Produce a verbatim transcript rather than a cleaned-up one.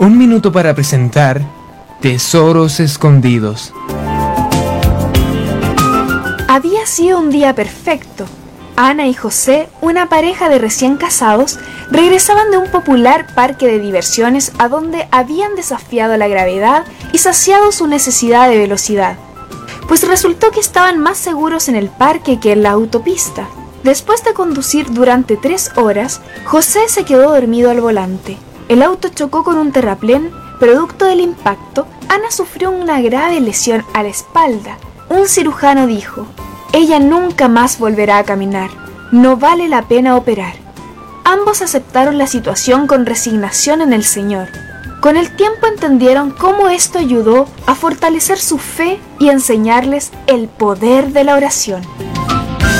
Un minuto para presentar Tesoros Escondidos. Había sido un día perfecto. Ana y José, una pareja de recién casados, regresaban de un popular parque de diversiones a donde habían desafiado la gravedad y saciado su necesidad de velocidad. Pues resultó que estaban más seguros en el parque que en la autopista. Después de conducir durante tres horas, José se quedó dormido al volante. El auto chocó con un terraplén. Producto del impacto, Ana sufrió una grave lesión a la espalda. Un cirujano dijo: ella nunca más volverá a caminar, no vale la pena operar. Ambos aceptaron la situación con resignación en el Señor. Con el tiempo entendieron cómo esto ayudó a fortalecer su fe y enseñarles el poder de la oración.